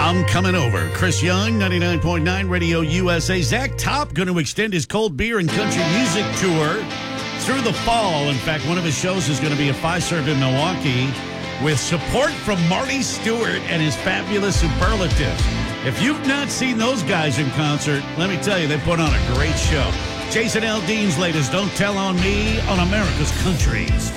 I'm coming over. Chris Young, 99.9 Radio USA. Zach Top going to extend his cold beer and country music tour through the fall. In fact, one of his shows is going to be at Fiserv in Milwaukee with support from Marty Stewart and his fabulous superlatives. If you've not seen those guys in concert, let me tell you, they put on a great show. Jason Aldean's latest Don't Tell on Me on America's Country.